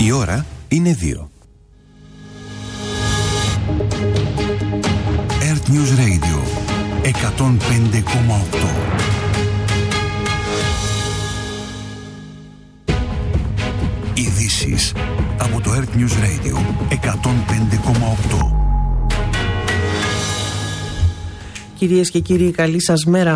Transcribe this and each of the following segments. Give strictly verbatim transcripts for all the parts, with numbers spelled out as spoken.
Η ώρα είναι δύο. Earth News Radio εκατόν πέντε κόμμα οκτώ. Ειδήσεις από το Earth News Radio εκατόν πέντε κόμμα οκτώ. Κυρίες και κύριοι, καλή σας μέρα.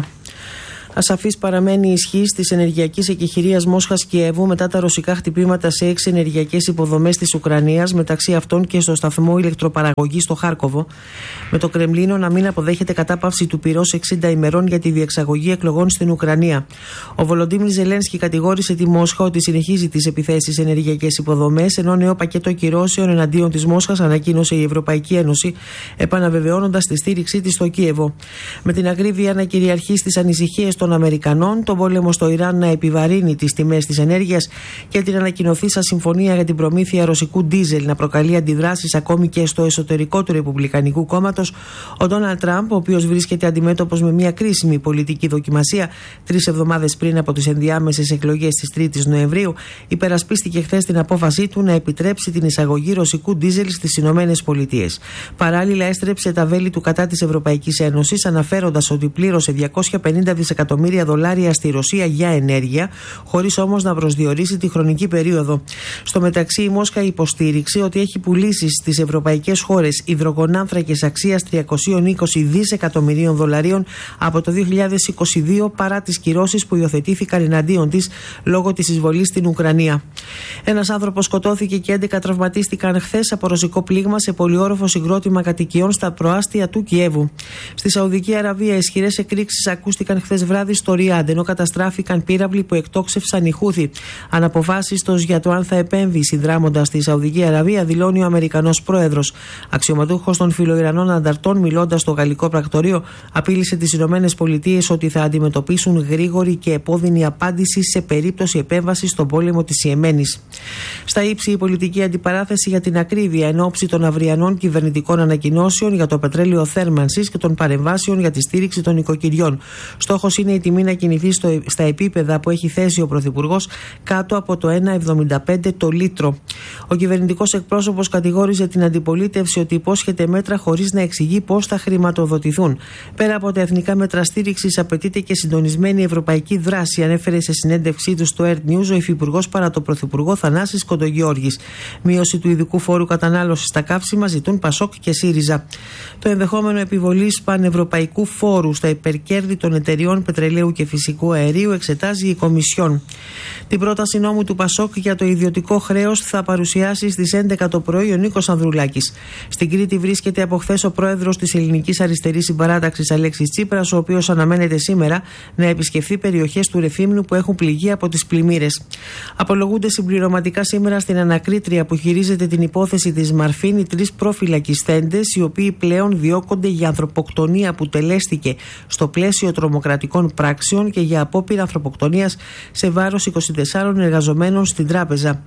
Ασαφής παραμένει η ισχύς της ενεργειακής εκεχηρίας Μόσχας-Κιέβου μετά τα ρωσικά χτυπήματα σε έξι ενεργειακές υποδομές της Ουκρανίας, μεταξύ αυτών και στο σταθμό ηλεκτροπαραγωγής στο Χάρκοβο, με το Κρεμλίνο να μην αποδέχεται κατάπαυση του πυρός εξήντα ημερών για τη διεξαγωγή εκλογών στην Ουκρανία. Ο Βολοντίμιρ Ζελένσκι κατηγόρησε τη Μόσχα ότι συνεχίζει τις επιθέσεις σε ενεργειακές υποδομές, ενώ νέο πακέτο κυρώσεων εναντίον της Μόσχας ανακοίνωσε η Ευρωπαϊκή Ένωση, επαναβεβαιώνοντας τη στήριξή της στο Κίεβο. Με την ακρίβεια να κυριαρχεί στις ανησυχίες των Αμερικανών, τον πόλεμο στο Ιράν να επιβαρύνει τις τιμές της ενέργειας και την ανακοινωθήσα συμφωνία για την προμήθεια ρωσικού ντίζελ να προκαλεί αντιδράσεις ακόμη και στο εσωτερικό του Ρεπουμπλικανικού κόμματος, ο Ντόναλντ Τραμπ, ο οποίος βρίσκεται αντιμέτωπος με μια κρίσιμη πολιτική δοκιμασία τρεις εβδομάδες πριν από τις ενδιάμεσες εκλογές της τρίτης Νοεμβρίου, υπερασπίστηκε χθες την απόφασή του να επιτρέψει την εισαγωγή ρωσικού ντίζελ στις Ηνωμένες Πολιτείες. Παράλληλα, έστρεψε τα βέλη του κατά της Ευρωπαϊκής Ένωσης, αναφέροντας ότι πλήρωσε διακόσια πενήντα δισεκατομμύρια δολάρια στη Ρωσία για ενέργεια, χωρίς όμως να προσδιορίσει τη χρονική περίοδο. Στο μεταξύ, η Μόσχα υποστήριξε ότι έχει πουλήσει στις ευρωπαϊκές χώρες υδρογονάνθρακες αξίας τριακόσια είκοσι δισεκατομμυρίων δολαρίων από το δύο χιλιάδες είκοσι δύο, παρά τις κυρώσεις που υιοθετήθηκαν εναντίον της λόγω της εισβολής στην Ουκρανία. Ένας άνθρωπος σκοτώθηκε και έντεκα τραυματίστηκαν χθες από ρωσικό πλήγμα σε πολυόροφο συγκρότημα κατοικιών στα προάστια του Κιέβου. Στη Σαουδική Αραβία, ισχυρές εκρήξεις ακούστηκαν χθες βράδυ στο Ριάντ, ενώ καταστράφηκαν πύραυλοι που εκτόξευσαν οι Χούθι. Αναποφάσιστος για το αν θα επέμβει συνδράμοντας στη Σαουδική Αραβία, δηλώνει ο Αμερικανός πρόεδρος. Αξιωματούχος των φιλοϊρανών ανταρτών, μιλώντας στο γαλλικό πρακτορείο, απείλησε τις Ηνωμένες Πολιτείες ότι θα αντιμετωπίσουν γρήγορη και επώδυνη απάντηση σε περίπτωση επέμβασης στον πόλεμο της Ιεμένης. Στα ύψη, η πολιτική αντιπαράθεση για την ακρίβεια εν ώψη των αυριανών κυβερνητικών ανακοινώσεων για το πετρέλαιο θέρμανσης και των παρεμβάσεων για τη στήριξη των οικοκυριών. Στόχος είναι η τιμή να κινηθεί στο, στα επίπεδα που έχει θέσει ο Πρωθυπουργός, κάτω από το ένα κόμμα εβδομήντα πέντε το λίτρο. Ο κυβερνητικός εκπρόσωπος κατηγόρησε την αντιπολίτευση ότι υπόσχεται μέτρα χωρίς να εξηγεί πώς θα χρηματοδοτηθούν. Πέρα από τα εθνικά μέτρα στήριξης, απαιτείται και συντονισμένη ευρωπαϊκή δράση, ανέφερε σε συνέντευξή του στο Earth News ο υφυπουργός παρά το Πρωθυπουργό Θανάσης Κοντογιώργης. Μείωση του ειδικού φόρου κατανάλωσης στα καύσιμα ζητούν Πασόκ και ΣΥΡΙΖΑ. Το ενδεχόμενο επιβολής πανευρωπαϊκού φόρου στα υπερκέρδη των εταιριών πετρελαίου και φυσικού αερίου εξετάζει η Κομισιόν. Την πρόταση νόμου του Πασόκ για το ιδιωτικό χρέος θα παρουσιάσει στις έντεκα το πρωί ο Νίκος Ανδρουλάκης. Στην Κρήτη βρίσκεται από χθες ο πρόεδρος της Ελληνικής Αριστερής Συμπαράταξης Αλέξης Τσίπρας, ο οποίος αναμένεται σήμερα να επισκεφθεί περιοχές του Ρεθύμνου που έχουν πληγεί από τις πλημμύρες. Απολογούνται συμπληρωματικά σήμερα στην ανακρίτρια που χειρίζεται την υπόθεση της Μαρφίν οι τρεις προφυλακιστέντες, οι οποίοι πλέον διώκονται για ανθρωποκτονία που τελέστηκε στο πλαίσιο τρομοκρατικών πράξεων και για απόπειρα ανθρωποκτονίας σε βάρος είκοσι τεσσάρων εργαζομένων στην τράπεζα.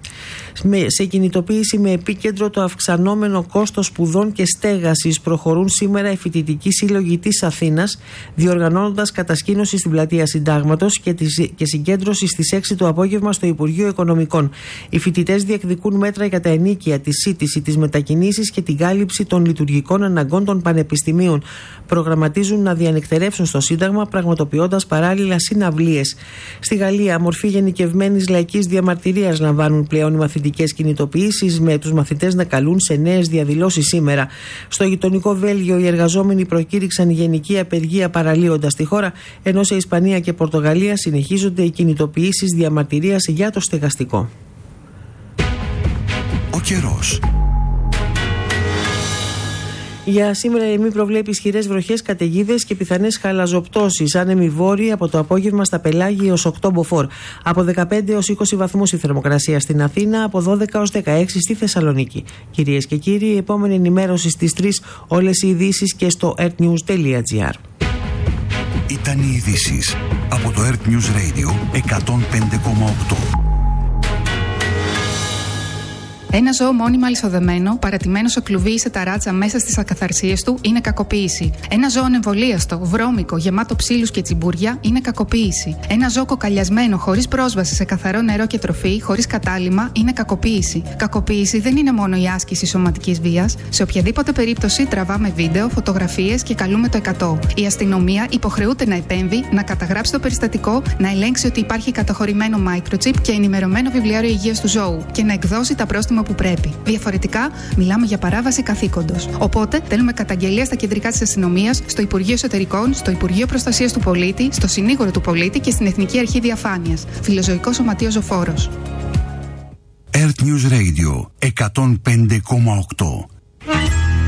Σε κινητοποίηση με επίκεντρο το αυξανόμενο κόστος σπουδών και στέγασης, προχωρούν σήμερα οι φοιτητικοί σύλλογοι της Αθήνας, διοργανώνοντας κατασκήνωση στην πλατεία Συντάγματος και, και συγκέντρωση στις έξι το απόγευμα στο Υπουργείο Οικονομικών. Οι φοιτητές διεκδικούν μέτρα για τα ενίκια, τη σύντηση, τις μετακινήσεις και την κάλυψη των λειτουργικών αναγκών των πανεπιστημίων. Προγραμματίζουν να διανεκτερεύσουν στο Σύνταγμα, πραγματοποιώντας παράλληλα συναυλίες. Στη Γαλλία, μορφή γενικευμένης λαϊκής διαμαρτυρίας λαμβάνουν πλέον οι μαθητικές κινητοποιήσεις, με τους μαθητές να καλούν σε νέες διαδηλώσεις σήμερα. Στο γειτονικό Βέλγιο, οι εργαζόμενοι προκήρυξαν γενική απεργία παραλύοντας τη χώρα, ενώ σε Ισπανία και Πορτογαλία συνεχίζονται οι κινητοποιήσεις διαμαρτυρίας για το στεγαστικό. Ο καιρός. Για σήμερα η ΕΜΗ προβλέπει ισχυρές βροχές, καταιγίδες και πιθανές χαλαζοπτώσεις. Άνεμοι βόρειοι από το απόγευμα στα πελάγια έως οκτώ μποφόρ. Από δεκαπέντε έως είκοσι βαθμούς η θερμοκρασία στην Αθήνα, από δώδεκα έως δεκαέξι στη Θεσσαλονίκη. Κυρίες και κύριοι, η επόμενη ενημέρωση στις τρεις, όλες οι ειδήσεις και στο earthnews τελεία gr. Ήταν οι ειδήσεις από το Earth News Radio εκατόν πέντε κόμμα οκτώ. Ένα ζώο μόνιμα αλυσοδεμένο, παρατημένο σε κλουβί ή σε ταράτσα μέσα στις ακαθαρσίες του είναι κακοποίηση. Ένα ζώο εμβολίαστο, βρώμικο, γεμάτο ψήλους και τσιμπούρια είναι κακοποίηση. Ένα ζώο κοκαλιασμένο, χωρίς πρόσβαση σε καθαρό νερό και τροφή, χωρίς κατάλυμμα, είναι κακοποίηση. Κακοποίηση δεν είναι μόνο η άσκηση σωματικής βίας. Σε οποιαδήποτε περίπτωση τραβάμε βίντεο, φωτογραφίες και καλούμε το εκατό. Η αστυνομία υποχρεούται να επέμβει, να καταγράψει το περιστατικό, να ελέγξει ότι υπάρχει καταχωρημένο microchip και ενημερωμένο βιβλιάριο υγείας του ζώου και να εκδώσει τα πρόστιμα που πρέπει. Διαφορετικά, μιλάμε για παράβαση καθήκοντος. Οπότε, στέλνουμε καταγγελία στα κεντρικά της αστυνομίας, στο Υπουργείο Εσωτερικών, στο Υπουργείο Προστασίας του Πολίτη, στο Συνήγορο του Πολίτη και στην Εθνική Αρχή Διαφάνειας. Φιλοζωικό Σωματείο Ζωφόρος. Earth News Radio εκατόν πέντε κόμμα οκτώ.